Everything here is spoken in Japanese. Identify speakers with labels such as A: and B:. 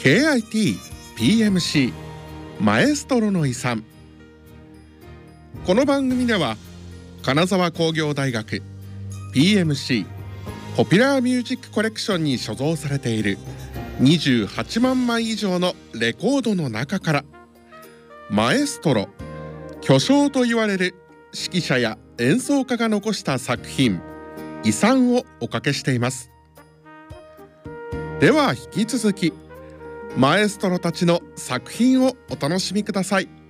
A: KIT PMC マエストロの遺産。この番組では金沢工業大学 PMC ポピュラーミュージックコレクションに所蔵されている28万枚以上のレコードの中からマエストロ、巨匠と言われる指揮者や演奏家が残した作品、遺産をおかけしています。では引き続きマエストロたちの作品をお楽しみください。